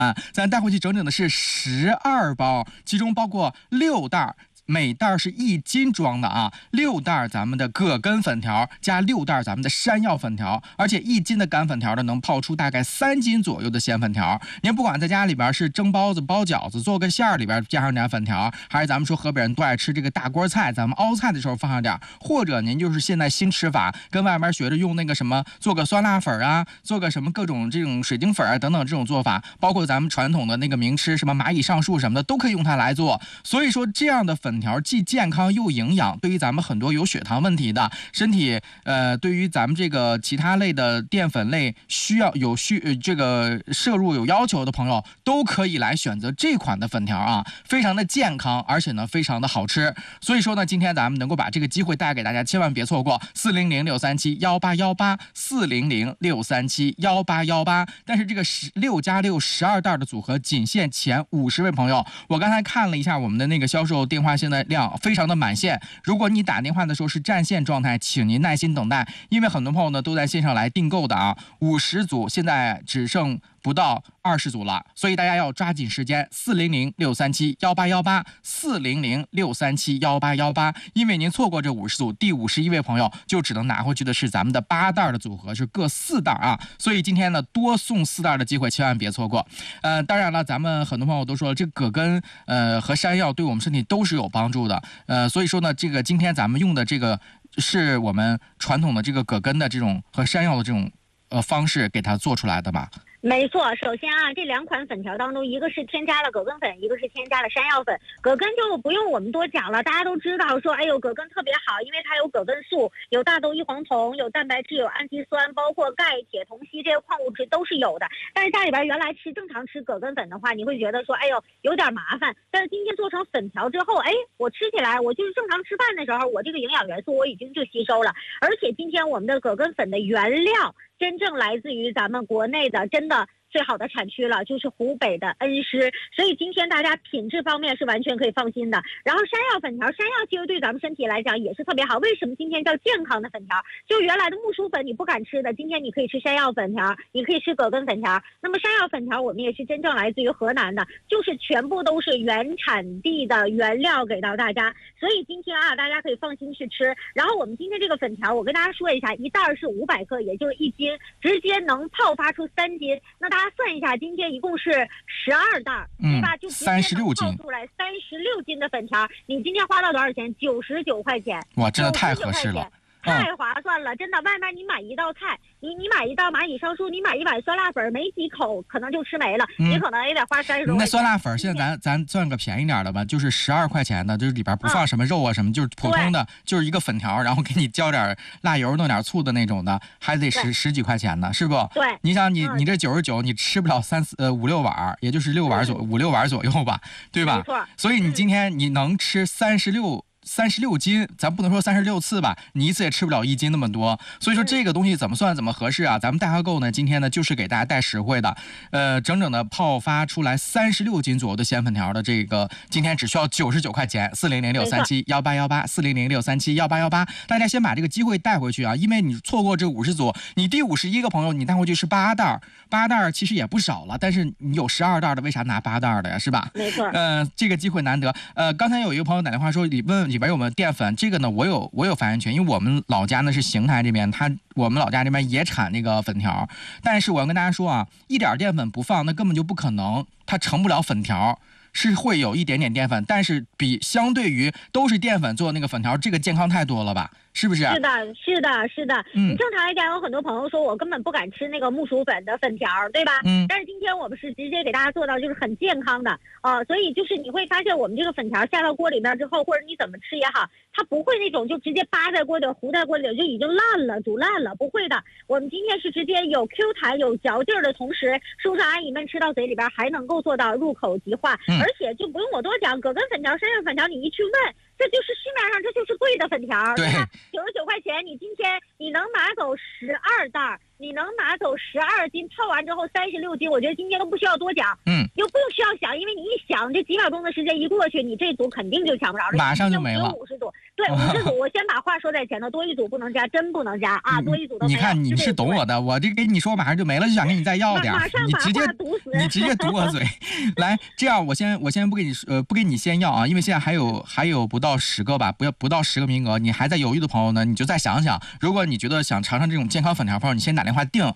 啊，咱带回去整整的是12包，其中包括6袋。每袋是1斤装的啊，6袋咱们的葛根粉条加6袋咱们的山药粉条，而且1斤的干粉条呢能泡出大概3斤左右的鲜粉条。您不管在家里边是蒸包子、包饺子，做个馅儿里边加上点粉条，还是咱们说河北人都爱吃这个大锅菜，咱们熬菜的时候放上点，或者您就是现在新吃法，跟外面学着用那个什么做个酸辣粉啊，做个什么各种这种水晶粉啊等等这种做法，包括咱们传统的那个名吃什么蚂蚁上树什么的，都可以用它来做。所以说这样的粉条既健康又营养，对于咱们很多有血糖问题的身体，对于咱们这个其他类的淀粉类需要有这个摄入有要求的朋友，都可以来选择这款的粉条啊，非常的健康，而且呢非常的好吃。所以说呢，今天咱们能够把这个机会带给大家，千万别错过400-637-1818，400-637-1818。但是这个6+612袋的组合仅限前50位朋友。我刚才看了一下我们的那个销售电话现在量非常的满线，如果你打电话的时候是占线状态，请您耐心等待，因为很多朋友呢都在线上来订购的啊，50组现在只剩不到20组了，所以大家要抓紧时间，400-637-1818，400-637-1818，因为您错过这50组，第51位朋友就只能拿回去的是咱们的8袋的组合，是各4袋啊，所以今天呢多送4袋的机会，千万别错过。当然了，咱们很多朋友都说了，这个葛根和山药对我们身体都是有帮助的，所以说呢，这个今天咱们用的这个是我们传统的这个葛根的这种和山药的这种方式给它做出来的吧。 没错，首先啊，这2款粉条当中，一个是添加了葛根粉，一个是添加了山药粉。葛根就不用我们多讲了，大家都知道说，哎呦，葛根特别好，因为它有葛根素，有大豆异黄酮，有蛋白质，有氨基酸，包括钙、铁、铜、硒这些矿物质都是有的。但是家里边原来正常吃葛根粉的话，你会觉得说，哎呦，有点麻烦。但是今天做成粉条之后，哎，我吃起来，我就是正常吃饭的时候，我这个营养元素我已经就吸收了。而且今天我们的葛根粉的原料真正来自于咱们国内的，真的最好的产区了，就是湖北的恩施，所以今天大家品质方面是完全可以放心的。然后山药粉条，山药其实对咱们身体来讲也是特别好。为什么今天叫健康的粉条？就原来的木薯粉你不敢吃的，今天你可以吃山药粉条，你可以吃葛根粉条。那么山药粉条我们也是真正来自于河南的，就是全部都是原产地的原料给到大家，所以今天啊大家可以放心去吃。然后我们今天这个粉条，我跟大家说一下，一袋是500克，也就是1斤，直接能泡发出3斤。那大家算一下，今天一共是12袋，对吧？就直接能泡出来36斤的粉条。你今天花了多少钱？99块钱。 哇，真的太合适了。 太划算了，真的。外面你买一道菜，你买一道蚂蚁上树，你买一碗酸辣粉，没几口可能就吃没了，你可能也得花30多块钱。 那酸辣粉现在咱算个便宜点的吧，就是12块钱的，就是里边不放什么肉啊什么，就是普通的，就是一个粉条，然后给你浇点辣油，弄点醋的那种的，还得十几块钱呢，是不？ 对。 你想你这99，你吃不了5、6碗，也就是5、6碗左右吧，对吧？ 没错。 所以你今天你能吃36斤，咱不能说36次吧，你一次也吃不了1斤那么多，所以说这个东西怎么算怎么合适啊？咱们大客购呢，今天呢就是给大家带实惠的，整整的泡发出来36斤左右的鲜粉条的这个，今天只需要99块钱，400-637-1818，400-637-1818，大家先把这个机会带回去啊，因为你错过这50组，你第51个朋友你带回去是8袋，8袋其实也不少了，但是你有12袋的，为啥拿8袋的呀？是吧？ 没错。 这个机会难得。刚才有一个朋友打电话说，问里边有没有淀粉？这个呢，我有发言权，因为我们老家呢是邢台这边，我们老家这边也产那个粉条，但是我要跟大家说啊，一点淀粉不放，那根本就不可能，它成不了粉条。是会有一点点淀粉，但是相对于都是淀粉做的那个粉条，这个健康太多了吧？是不是？ 是的。你正常来讲，有很多朋友说我根本不敢吃那个木薯粉的粉条，对吧？但是今天我们是直接给大家做到就是很健康的所以就是你会发现我们这个粉条下到锅里面之后，或者你怎么吃也好，它不会那种就直接扒在锅里糊在锅里就已经烂了煮烂了，不会的。我们今天是直接有 Q 弹有嚼劲儿的同时，叔叔阿姨们吃到嘴里边还能够做到入口即化，而且就不用我多讲，葛根粉条、山药粉条，你一去问，这就是市面上这就是贵的粉条，对吧？99块钱，你今天你能拿走12袋， 你能拿走12斤，泡完之后36斤，我觉得今天都不需要多讲，又不需要想，因为你一想，这几秒钟的时间一过去，你这组肯定就抢不着了， 马上就没了。 50组，对，50组，我先把话说在前头，多一组不能加，真不能加啊，多一组都没有。 你看你是懂我的，我这跟你说马上就没了，就想跟你再要点， 马上把话堵死， 你直接堵我嘴。来，这样我先不给你先要啊，因为现在还有不到10个吧，不到10个名额，你还在犹豫的朋友呢，你就再想想，如果你觉得想尝尝这种健康粉条朋友，你先打电话定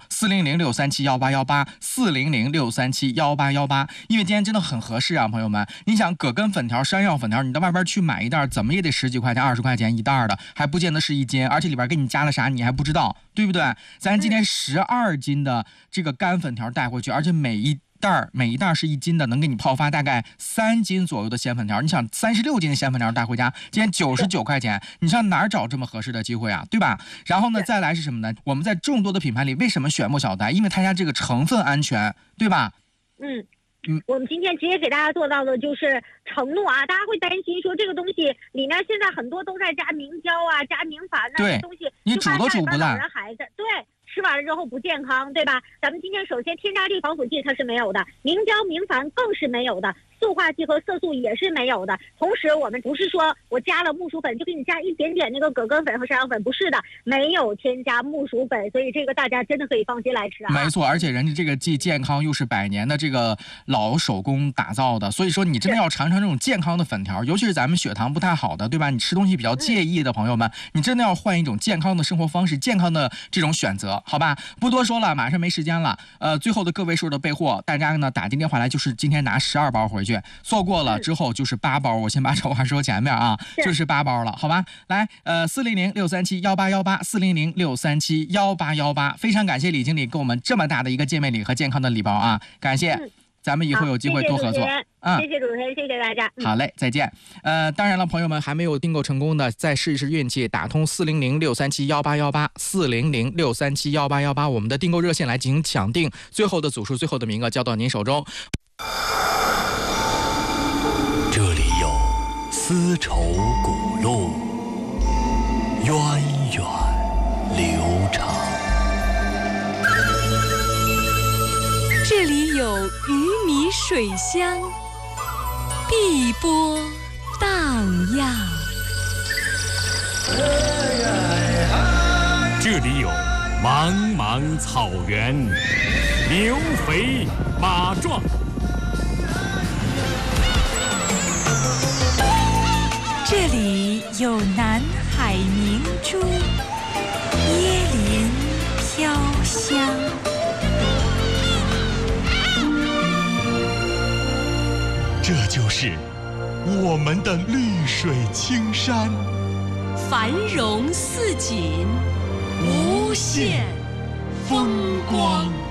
400-637-1818，400-637-1818，因为今天真的很合适啊，朋友们，你想葛根粉条、山药粉条，你到外边去买一袋，怎么也得10几块钱、20块钱一袋的，还不见得是1斤，而且里边给你加了啥你还不知道，对不对？咱今天12斤的这个干粉条带回去，而且每一袋是1斤的，能给你泡发大概3斤左右的鲜粉条。你想36斤的鲜粉条带回家，今天99块钱，你上哪儿找这么合适的机会啊？对吧？然后呢，再来是什么呢？我们在众多的品牌里，为什么选莫小呆？因为它家这个成分安全，对吧？ 我们今天直接给大家做到的就是承诺啊，大家会担心说这个东西里面现在很多都在加明胶啊、加明矾那些东西， 你煮都煮不烂， 人孩子对。吃完了之后不健康，对吧？咱们今天首先添加剂、防腐剂它是没有的，明胶、明矾更是没有的，塑化剂和色素也是没有的。同时，我们不是说我加了木薯粉就给你加一点点那个葛根粉和山药粉，不是的，没有添加木薯粉，所以这个大家真的可以放心来吃啊。 没错，而且人家这个既健康又是100年的这个老手工打造的，所以说你真的要尝尝这种健康的粉条，尤其是咱们血糖不太好的，对吧？你吃东西比较介意的朋友们，你真的要换一种健康的生活方式，健康的这种选择。好吧，不多说了，马上没时间了。最后的个位数的备货，大家呢打进电话来，就是今天拿12包回去，错过了之后就是8包。我先把丑话说前面啊，就是8包了，好吧？来，400-637-1818，400-637-1818，非常感谢李经理给我们这么大的一个见面礼和健康的礼包啊，感谢。咱们以后有机会多合作。 谢谢主持人，谢谢大家。 好嘞，再见。当然了，朋友们还没有订购成功的，再试一试运气，打通400-637-1818，400-637-1818，我们的订购热线来进行抢订，最后的组数、最后的名额交到您手中。 这里有丝绸古路，源远流长。 这里有鱼米水乡，碧波荡漾。 这里有茫茫草原，牛肥马壮。 这里有南海明珠，椰林飘香。 这就是我们的绿水青山， 繁荣似锦，无限风光。